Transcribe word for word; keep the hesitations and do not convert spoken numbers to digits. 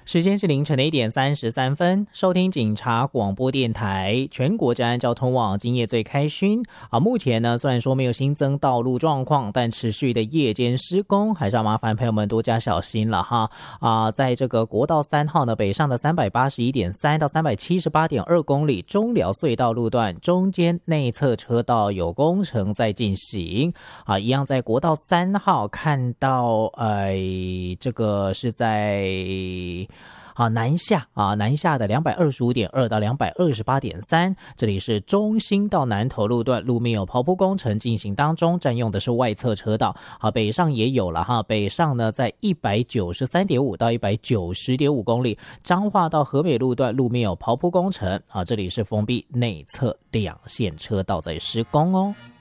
时间是凌晨的一点三十三分，收听警察广播电台全国治安交通网，今夜最开勋啊。目前呢，虽然说没有新增道路状况，但持续的夜间施工，还是要麻烦朋友们多加小心了哈啊。在这个国道三号呢，北上的三百八十一点三到三百七十八点二公里中寮隧道路段中间内侧车道有工程在进行啊，一样在国道三号看到呃，这个是在。好，南下啊，南下的两百二十五点二到两百二十八点三，这里是中兴到南投路段，路面有刨铺工程进行当中，占用的是外侧车道。好，北上也有了哈，北上呢在一百九十三点五到一百九十点五公里，彰化到和美路段路面有刨铺工程啊，这里是封闭内侧两线车道在施工哦。